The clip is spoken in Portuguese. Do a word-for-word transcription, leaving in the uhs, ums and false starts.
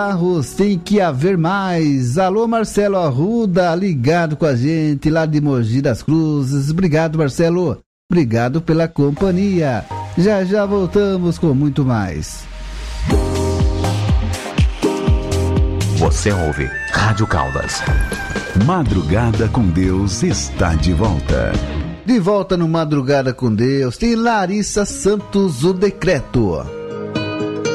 carros tem que haver mais. Alô, Marcelo Arruda, ligado com a gente lá de Mogi das Cruzes. Obrigado, Marcelo. Obrigado pela companhia. Já já voltamos com muito mais. Você ouve Rádio Caldas. Madrugada com Deus está de volta. De volta no Madrugada com Deus, tem Larissa Santos, o decreto.